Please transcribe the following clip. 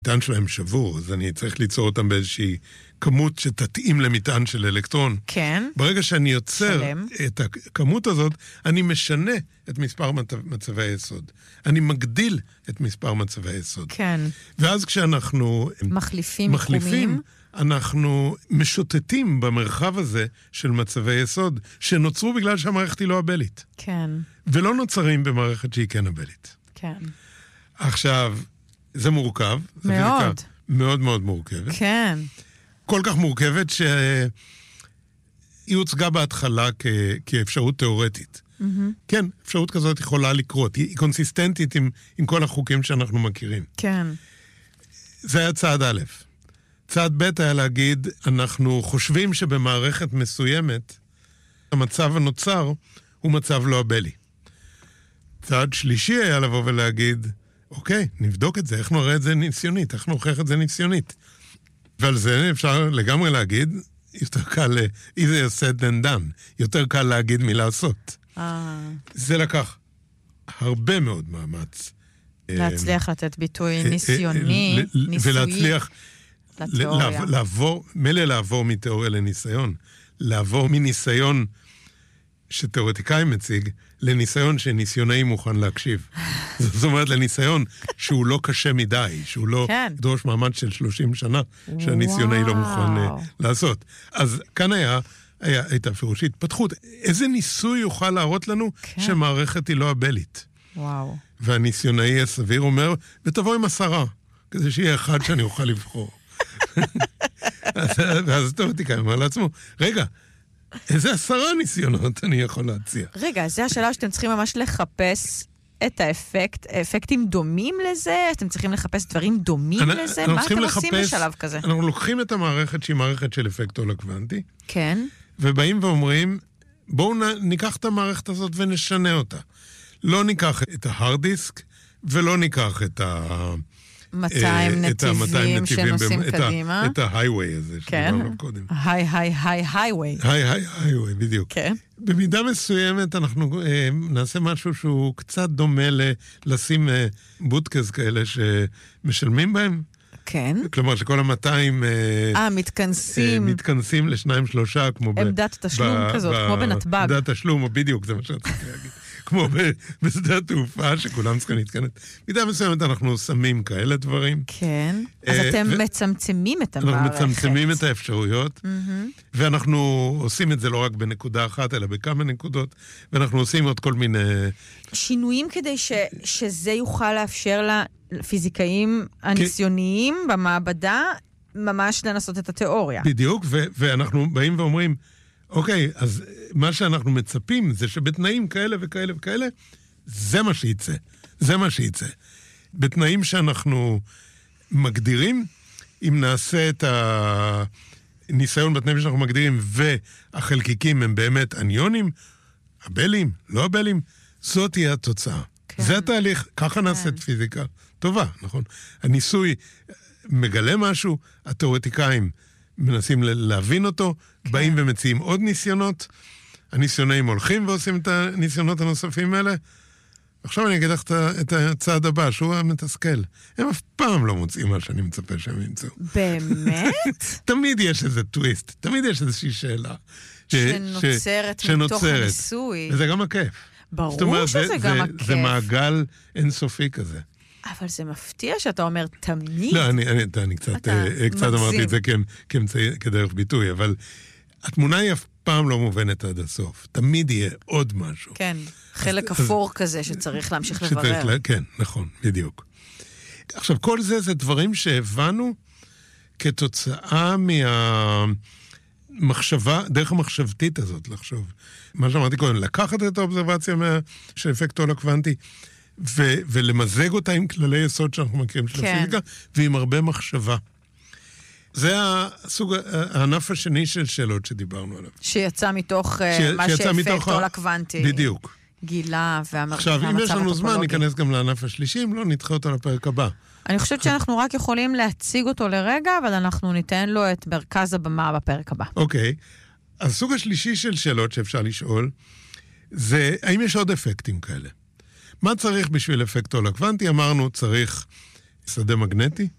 המטען שלהם שבור, אז אני צריך ליצור אותם באיזושהי כמות שתתאים למטען של אלקטרון. כן. ברגע שאני יוצר שלם. את הכמות הזאת, אני משנה את מספר מצבי היסוד. אני מגדיל את מספר מצבי היסוד. כן. ואז כשאנחנו מחליפים מיקומים, אנחנו משוטטים במרחב הזה של מצבי יסוד, שנוצרו בגלל שהמערכת היא לא אבלית. כן. ולא נוצרים במערכת שהיא כן אבלית. כן. עכשיו, זה מורכב. מאוד. זה מאוד מאוד מורכבת. כן. כל כך מורכבת שהיא הוצגה בהתחלה כאפשרות תיאורטית. כן, אפשרות כזאת יכולה לקרות. היא קונסיסטנטית עם כל החוקים שאנחנו מכירים. כן. זה היה צעד א'. צעד ב' היה להגיד, אנחנו חושבים שבמערכת מסוימת, המצב הנוצר הוא מצב לא אבלי. צעד שלישי היה לבוא ולהגיד, אוקיי, נבדוק את זה, איך נראה את זה ניסיונית, איך נוכח את זה ניסיונית. ועל זה אפשר לגמרי להגיד, יותר קל, easier said than done, יותר קל להגיד מלעשות. זה לקח הרבה מאוד מאמץ. להצליח לתת ביטוי ניסיוני, ניסויי. ולהצליח לעבור מתיאוריה לניסיון. לעבור מניסיון שתיאורטיקאי מציג, לניסיון שניסיונאי מוכן להקשיב. זאת אומרת, לניסיון שהוא לא קשה מדי, שהוא לא דורש מעמד של 30 שנה, שהניסיונאי לא מוכן לעשות. אז כאן הייתה פירוש התפתחות. איזה ניסוי יוכל להראות לנו שמערכת היא לא אבלית? וואו. והניסיונאי הסביר אומר, ותבוא עם 10, כדי שיהיה אחד שאני אוכל לבחור. ואז תיאורטיקאי אומר לעצמו, רגע, איזה 10 ניסיונות אני יכול להציע? רגע, זה השאלה שאתם צריכים ממש לחפש את האפקט, אפקטים דומים לזה? אתם צריכים לחפש דברים דומים לזה? מה אתם עושים בשלב כזה? אנחנו לוקחים את המערכת שהיא מערכת של אפקט הולקוונטי, כן. ובאים ואומרים, בואו ניקח את המערכת הזאת ונשנה אותה. לא ניקח את ההארד דיסק, ולא ניקח את 200 נתיבים שנוסעים קדימה. את ההייווי הזה שדיברנו קודם. הייווי. הייווי, בדיוק. כן. במידה מסוימת אנחנו נעשה משהו שהוא קצת דומה לשים בוטקס כאלה שמשלמים בהם. כן. כלומר שכל 200 מתכנסים ל2-3 כמו עמדת תשלום כזאת, כמו בנתב"ג. עמדת תשלום, בדיוק, זה מה שרציתי להגיד. כמו בשדה התעופה, שכולם צריכים להתכנס. מידה מסוימת אנחנו שמים כאלה דברים. כן. אז אתם מצמצמים את המערכת. אנחנו מצמצמים את האפשרויות, ואנחנו עושים את זה לא רק בנקודה אחת, אלא בכמה נקודות, ואנחנו עושים עוד כל מיני שינויים כדי שזה יוכל לאפשר לפיזיקאים הניסיוניים במעבדה, ממש לנסות את התיאוריה. בדיוק, ואנחנו באים ואומרים, אוקיי, אז מה שאנחנו מצפים זה שבתנאים כאלה וכאלה וכאלה, זה מה שייצא. זה מה שייצא. בתנאים שאנחנו מגדירים, אם נעשה את הניסיון בתנאים שאנחנו מגדירים, והחלקיקים הם באמת אניונים, אבלים, לא אבלים, זאת תהיה התוצאה. כן. זה התהליך, ככה נעשית פיזיקה טובה, נכון? הניסוי מגלה משהו, התיאורטיקאים מנסים להבין אותו, באים ומציעים עוד ניסיונות, הניסיונאים הולכים ועושים את הניסיונות הנוספים האלה. עכשיו אני אגיד לך את הצעד הבא, שהוא המתסכל. הם אף פעם לא מוצאים מה שאני מצפה שהם ימצאו. באמת? תמיד יש איזה טוויסט, תמיד יש איזושהי שאלה. שנוצרת מתוך הניסוי. וזה גם הכיף. ברור שזה גם הכיף. זה מעגל אינסופי כזה. אבל זה מפתיע שאתה אומר תמיד. לא, אני קצת אמרתי את זה כדרך ביטוי, אבל התמונה היא אף פעם לא מובנת עד הסוף. תמיד יהיה עוד משהו. כן, חלק אפור כזה שצריך להמשיך לברר. כן, נכון, בדיוק. עכשיו, כל זה דברים שהבנו כתוצאה מהמחשבה, דרך המחשבתית הזאת לחשוב. מה שאמרתי קודם, לקחת את האובזרבציה של אפקט הולקוונטי, ולמזג אותה עם כללי יסוד שאנחנו מכירים של הפיזיקה, ועם הרבה מחשבה. זה הענף השני של שאלות שדיברנו עליו. שיצא מתוך מה שאפקט הולקוונטי. בדיוק. גילה והמצב עכשיו, אם יש לנו זמן, ניכנס גם לענף השלישי, אם לא, נדחה אותו לפרק הבא. אני חושבת שאנחנו רק יכולים להציג אותו לרגע, אבל אנחנו ניתן לו את מרכז הבמה בפרק הבא. אוקיי. הסוג השלישי של שאלות שאפשר לשאול, זה האם יש עוד אפקטים כאלה? מה צריך בשביל אפקט הולקוונטי? אמרנו, צריך שדה מגנטי,